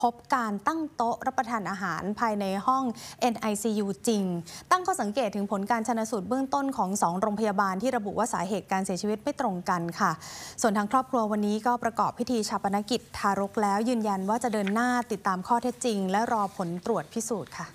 พบการตั้งโต๊ะรับประทานอาหารภายในห้อง NICU จริงตั้งข้อสังเกตถึงผลการชันสูตรเบื้องต้นของ2โรงพยาบาลที่ระบุว่าสาเหตุการเสียชีวิตไม่ตรงกันค่ะส่วนทางครอบครัววันนี้ก็ประกอบพิธีชาปนกิจทารกแล้วยืนยันว่าจะเดินหน้าติดตามข้อเท็จจริงและรอผลตรวจพิสูจน์ค่ะ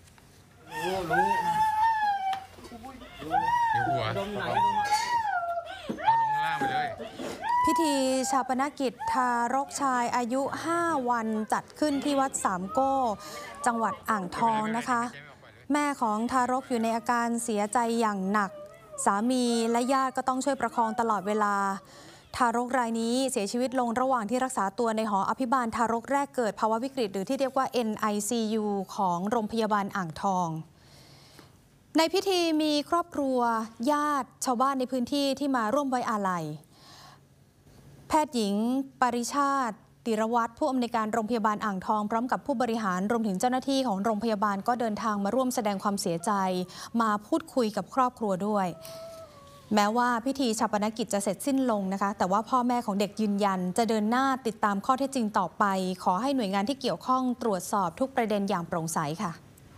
หัวเอาลงล่างไปเลยพิธีชาปนกิจทารกชายอายุ5 วันจัดขึ้นที่วัดสามโก้จังหวัดอ่างทองนะคะแม่ของทารกอยู่ในอาการเสียใจอย่างหนักสามีและญาติก็ต้องช่วยประคองตลอดเวลาทารกรายนี้เสียชีวิตลงระหว่างที่รักษาตัวในหออภิบาลทารกแรกเกิดภาวะวิกฤตหรือที่เรียกว่า NICU ของโรงพยาบาลอ่างทองในพิธีมีครอบครัวญาติชาวบ้านในพื้นที่ที่มาร่วมไว้อาลัยแพทย์หญิงปริชาติติรวัตรผู้อำนวยการโรงพยาบาลอ่างทองพร้อมกับผู้บริหารรวมถึงเจ้าหน้าที่ของโรงพยาบาลก็เดินทางมาร่วมแสดงความเสียใจมาพูดคุยกับครอบครัวด้วยแม้ว่าพิธีชาปนกิจจะเสร็จสิ้นลงนะคะแต่ว่าพ่อแม่ของเด็กยืนยันจะเดินหน้าติดตามข้อเท็จจริงต่อไปขอให้หน่วยงานที่เกี่ยวข้องตรวจสอบทุกประเด็นอย่างโปร่งใสค่ะ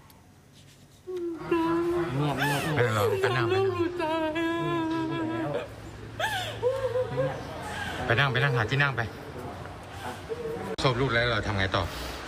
ไปเราไปนั่งหาที่นั่งไปศพลูกแล้วเราทำไงต่อ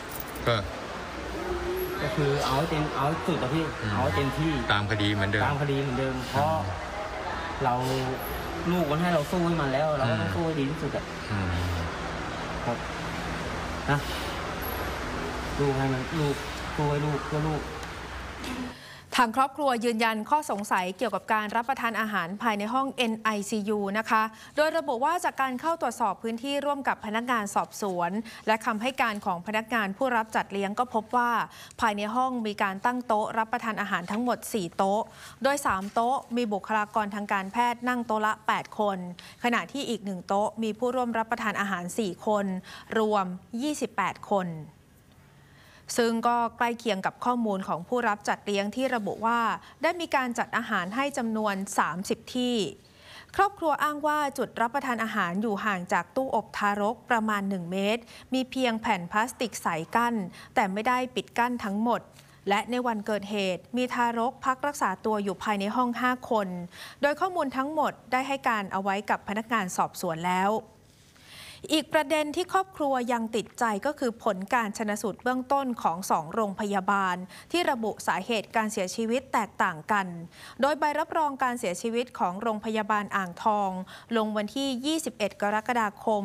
ก็คือเอาสุดอะพี่เอาเต็มที่ตามคดีเหมือนเดิมเพราะเราลูกมันให้เราสู้ให้มันแล้วเราก็ต้องสู้ให้ดีที่สุดอะครับนะลูกให้มันลูกสู้ให้ลูกเพื่อลูกทางครอบครัวยืนยันข้อสงสัยเกี่ยวกับการรับประทานอาหารภายในห้อง NICU นะคะโดยระบุว่าจากการเข้าตรวจสอบพื้นที่ร่วมกับพนักงานสอบสวนและคำให้การของพนักงานผู้รับจัดเลี้ยงก็พบว่าภายในห้องมีการตั้งโต๊ะรับประทานอาหารทั้งหมด4โต๊ะโดย3โต๊ะมีบุคลากรทางการแพทย์นั่งโต๊ะละ8คนขณะที่อีก1โต๊ะมีผู้ร่วมรับประทานอาหาร4คนรวม28คนซึ่งก็ใกล้เคียงกับข้อมูลของผู้รับจัดเลี้ยงที่ระบุว่าได้มีการจัดอาหารให้จำนวน30ที่ครอบครัวอ้างว่าจุดรับประทานอาหารอยู่ห่างจากตู้อบทารกประมาณ1 เมตรมีเพียงแผ่นพลาสติกใสกั้นแต่ไม่ได้ปิดกั้นทั้งหมดและในวันเกิดเหตุมีทารกพักรักษาตัวอยู่ภายในห้อง5คนโดยข้อมูลทั้งหมดได้ให้การเอาไว้กับพนักงานสอบสวนแล้วอีกประเด็นที่ครอบครัวยังติดใจก็คือผลการชันสูตรเบื้องต้นของ2โรงพยาบาลที่ระบุสาเหตุการเสียชีวิตแตกต่างกันโดยใบรับรองการเสียชีวิตของโรงพยาบาลอ่างทองลงวันที่21 กรกฎาคม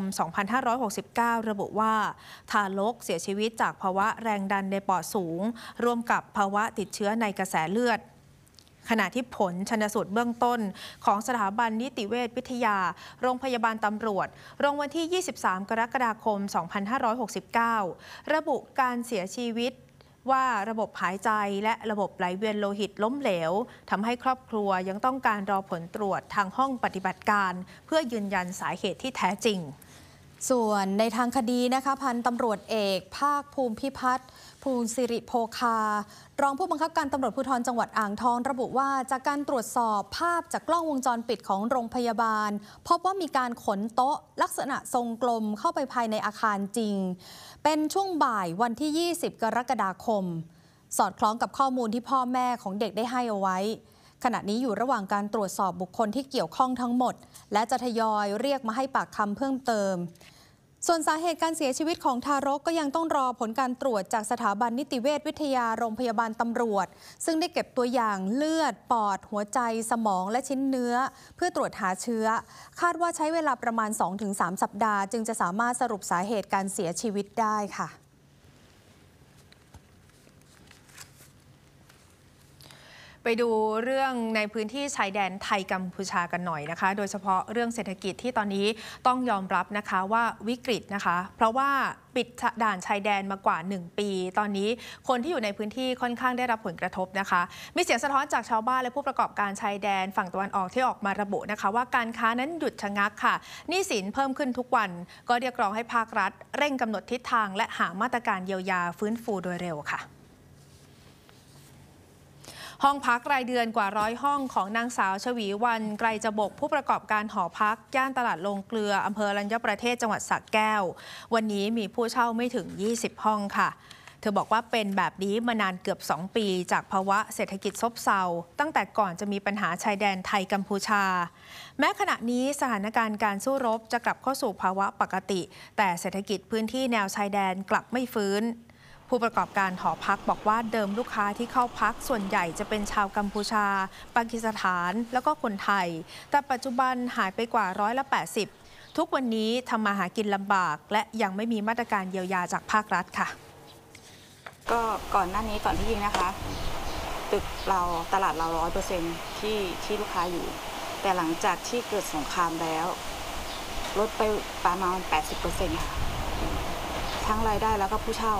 2569 ระบุว่าทารกเสียชีวิตจากภาวะแรงดันในปอดสูงร่วมกับภาวะติดเชื้อในกระแสเลือดขณะที่ผลชันสูตรเบื้องต้นของสถาบันนิติเวชวิทยาโรงพยาบาลตำรวจลงวันที่ 23 กรกฎาคม 2569 ระบุการเสียชีวิตว่าระบบหายใจและระบบไหลเวียนโลหิตล้มเหลวทำให้ครอบครัวยังต้องการรอผลตรวจทางห้องปฏิบัติการเพื่อยืนยันสาเหตุที่แท้จริงส่วนในทางคดีนะคะพันตำรวจเอกภาคภูมิพิพัฒน์ภูลสิริโภคารองผู้บังคับการตำรวจภูธรจังหวัดอ่างทองระบุว่าจากการตรวจสอบภาพจากกล้องวงจรปิดของโรงพยาบาลพบว่ามีการขนโต๊ะลักษณะทรงกลมเข้าไปภายในอาคารจริงเป็นช่วงบ่ายวันที่ 20 กรกฎาคมสอดคล้องกับข้อมูลที่พ่อแม่ของเด็กได้ให้เอาไว้ขณะนี้อยู่ระหว่างการตรวจสอบบุคคลที่เกี่ยวข้องทั้งหมดและจะทยอยเรียกมาให้ปากคำเพิ่มเติมส่วนสาเหตุการเสียชีวิตของทารกก็ยังต้องรอผลการตรวจจากสถาบันนิติเวชวิทยาโรงพยาบาลตำรวจซึ่งได้เก็บตัวอย่างเลือดปอดหัวใจสมองและชิ้นเนื้อเพื่อตรวจหาเชื้อคาดว่าใช้เวลาประมาณ 2-3 สัปดาห์จึงจะสามารถสรุปสาเหตุการเสียชีวิตได้ค่ะไปดูเรื่องในพื้นที่ชายแดนไทยกัมพูชากันหน่อยนะคะโดยเฉพาะเรื่องเศรษฐกิจที่ตอนนี้ต้องยอมรับนะคะว่าวิกฤตนะคะเพราะว่าปิดด่านชายแดนมากว่า1 ปีตอนนี้คนที่อยู่ในพื้นที่ค่อนข้างได้รับผลกระทบนะคะมีเสียงสะท้อนจากชาวบ้านและผู้ประกอบการชายแดนฝั่งตะวันออกที่ออกมาระบุนะคะว่าการค้านั้นหยุดชะงักค่ะหนี้สินเพิ่มขึ้นทุกวันก็เรียกร้องให้ภาครัฐเร่งกำหนดทิศทางและหามาตรการเยียวยาฟื้นฟูโดยเร็วค่ะห้องพักรายเดือนกว่า100ห้องของนางสาวชวีวรรณไกรจบกผู้ประกอบการหอพักย่านตลาดโรงเกลืออำเภออรัญญประเทศจังหวัดสระแก้ววันนี้มีผู้เช่าไม่ถึง20ห้องค่ะเธอบอกว่าเป็นแบบนี้มานานเกือบ2ปีจากภาวะเศรษฐกิจซบเซาตั้งแต่ก่อนจะมีปัญหาชายแดนไทยกัมพูชาแม้ขณะนี้สถานการณ์การสู้รบจะกลับเข้าสู่ภาวะปกติแต่เศรษฐกิจพื้นที่แนวชายแดนกลับไม่ฟื้นผู้ประกอบการหอพักบอกว่าเดิมลูกค้าที่เข้าพักส่วนใหญ่จะเป็นชาวกัมพูชาปากีสถานแล้วก็คนไทยแต่ปัจจุบันหายไปกว่า80%ทุกวันนี้ทำมาหากินลำบากและยังไม่มีมาตรการเยียวยาจากภาครัฐค่ะก็ก่อนหน้านี้ก่อนที่ยิงนะคะตึกเราตลาดเรา100%ที่ลูกค้าอยู่แต่หลังจากที่เกิดสงครามแล้วลดไปประมาณ80%ค่ะทั้งรายได้แล้วก็ผู้เช่า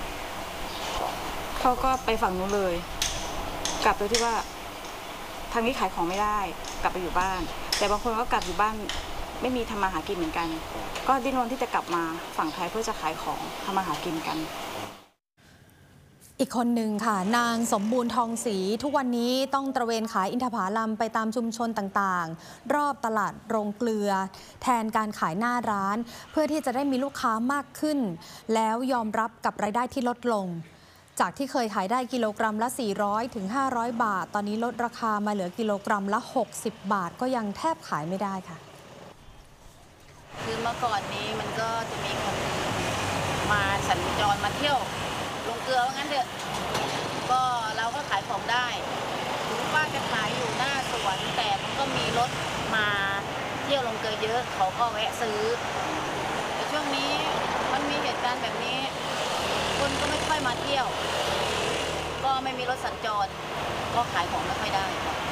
เขาก็ไปฝั่งนู้นเลยกลับโดยที่ว่าทางนี้ขายของไม่ได้กลับไปอยู่บ้านแต่บางคนก็กลับอยู่บ้านไม่มีทำมาหากินเหมือนกันก็ดิ้นรนที่จะกลับมาฝั่งไทยเพื่อจะขายของทำมาหากินกันอีกคนหนึ่งค่ะนางสมบูรณ์ทองศรีทุกวันนี้ต้องตระเวนขายอินทผลัมไปตามชุมชนต่างๆรอบตลาดโรงเกลือแทนการขายหน้าร้านเพื่อที่จะได้มีลูกค้ามากขึ้นแล้วยอมรับกับรายได้ที่ลดลงจากที่เคยขายได้กิโลกรัมละ400ถึง500บาทตอนนี้ลดราคามาเหลือกิโลกรัมละ60บาทก็ยังแทบขายไม่ได้ค่ะคือเมื่อก่อนนี้มันก็จะมีคนมาสัญจรมาเที่ยวลงเกลือว่างั้นเถอะก็เราก็ขายของได้ถึงว่าจะขายอยู่หน้าสวนแต่มันก็มีรถมาเที่ยวลงเกลือเยอะเขาก็แวะซื้อแต่ช่วงนี้มันมีเหตุการณ์แบบนี้คนก็ไม่ค่อยมาเที่ยวก็ไม่มีรถสัญจรก็ขายของไม่ค่อยได้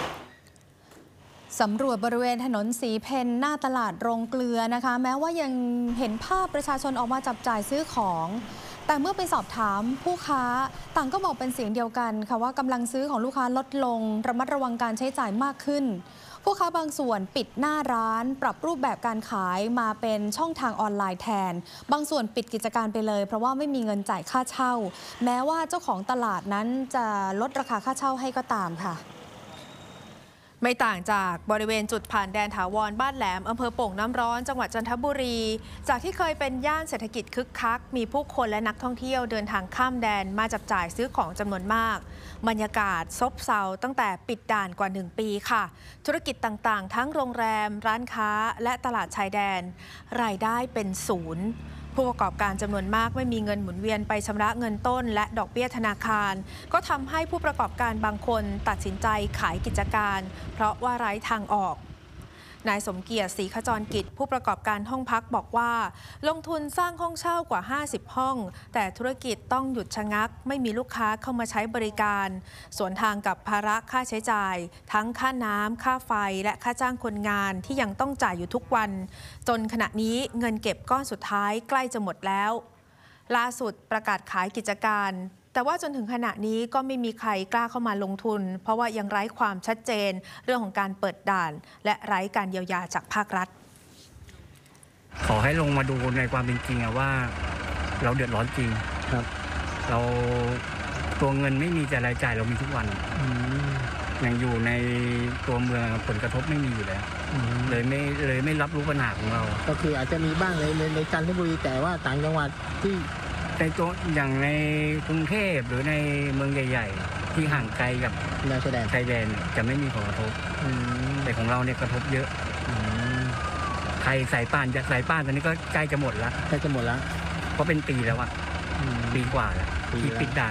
สำรวจบริเวณถนนสีเพนหน้าตลาดโรงเกลือนะคะแม้ว่ายังเห็นภาพประชาชนออกมาจับจ่ายซื้อของแต่เมื่อไปสอบถามผู้ค้าต่างก็บอกเป็นเสียงเดียวกันค่ะว่ากำลังซื้อของลูกค้าลดลงระมัดระวังการใช้จ่ายมากขึ้นผู้ค้าบางส่วนปิดหน้าร้านปรับรูปแบบการขายมาเป็นช่องทางออนไลน์แทนบางส่วนปิดกิจการไปเลยเพราะว่าไม่มีเงินจ่ายค่าเช่าแม้ว่าเจ้าของตลาดนั้นจะลดราคาค่าเช่าให้ก็ตามค่ะไม่ต่างจากบริเวณจุดผ่านแดนถาวรบ้านแหลมอำเภอโป่งน้ำร้อนจังหวัดจันทบุรีจากที่เคยเป็นย่านเศรษฐกิจคึกคักมีผู้คนและนักท่องเที่ยวเดินทางข้ามแดนมาจับจ่ายซื้อของจำนวนมากบรรยากาศซบเซาตั้งแต่ปิดด่านกว่า1ปีค่ะธุรกิจต่างๆทั้งโรงแรมร้านค้าและตลาดชายแดนรายได้เป็นศูนย์ผู้ประกอบการจำนวนมากไม่มีเงินหมุนเวียนไปชำระเงินต้นและดอกเบี้ยธนาคารก็ทำให้ผู้ประกอบการบางคนตัดสินใจขายกิจการเพราะว่าไร้ทางออกนายสมเกียรติศรีขจรกิจผู้ประกอบการห้องพักบอกว่าลงทุนสร้างห้องเช่ากว่า50ห้องแต่ธุรกิจต้องหยุดชะงักไม่มีลูกค้าเข้ามาใช้บริการสวนทางกับภาระค่าใช้จ่ายทั้งค่าน้ำค่าไฟและค่าจ้างคนงานที่ยังต้องจ่ายอยู่ทุกวันจนขณะนี้เงินเก็บก้อนสุดท้ายใกล้จะหมดแล้วล่าสุดประกาศขายกิจการแต่ว่าจนถึงขณะนี้ก็ไม่มีใครกล้าเข้ามาลงทุนเพราะว่ายังไร้ความชัดเจนเรื่องของการเปิดด่านและไร้การเยียวยาจากภาครัฐขอให้ลงมาดูในความเป็นจริงว่าเราเดือดร้อนจริงครับเราตัวเงินไม่มีแต่รายจ่ายเรามีทุกวันอย่างอยู่ในตัวเมืองผลกระทบไม่มีอยู่แล้วเลยไม่รับรู้ปัญหาของเราก็คืออาจจะมีบ้างในจันทบุรีแต่ว่าต่างจังหวัดที่ในตัวอย่างในกรุงเทพหรือในเมืองใหญ่ๆที่ห่างไกลกับชายแดนจะไม่มีผลกระทบแต่ของเราเนี่ยกระทบเยอะใครสายป่านตอนนี้ก็ใกล้จะหมดแล้วเพราะเป็นปีแล้วอ่ะปีกว่าแล้วที่ปิดด่าน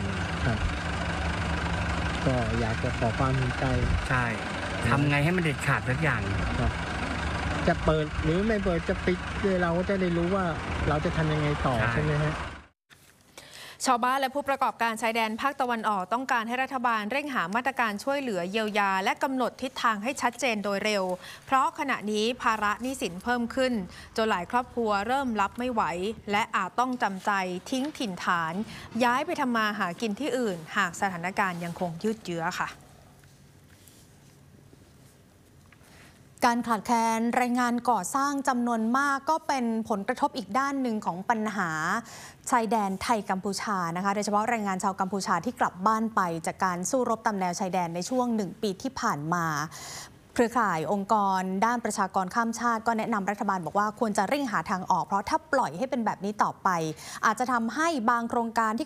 ก็อยากจะขอความเห็นใจใช่ทำไงให้มันเด็ดขาดสักอย่างจะเปิดหรือไม่เปิดจะปิดเราก็จะได้รู้ว่าเราจะทำยังไงต่อใช่ไหมฮะชาวบ้านและผู้ประกอบการชายแดนภาคตะวันออกต้องการให้รัฐบาลเร่งหามาตรการช่วยเหลือเยียวยาและกำหนดทิศทางให้ชัดเจนโดยเร็วเพราะขณะนี้ภาระหนี้สินเพิ่มขึ้นจนหลายครอบครัวเริ่มรับไม่ไหวและอาจต้องจำใจทิ้งถิ่นฐานย้ายไปทำมาหากินที่อื่นหากสถานการณ์ยังคงยืดเยื้อค่ะการขาดแคลนแรงงานก่อสร้างจำนวนมากก็เป็นผลกระทบอีกด้านหนึ่งของปัญหาชายแดนไทยกัมพูชานะคะโดยเฉพาะแรงงานชาวกัมพูชาที่กลับบ้านไปจากการสู้รบตามแนวชายแดนในช่วง1 ปีที่ผ่านมาเครือข่ายองค์กรด้านประชากรข้ามชาติก็แนะนำรัฐบาลบอกว่าควรจะเร่งหาทางออกเพราะถ้าปล่อยให้เป็นแบบนี้ต่อไปอาจจะทำให้บางโครงการที่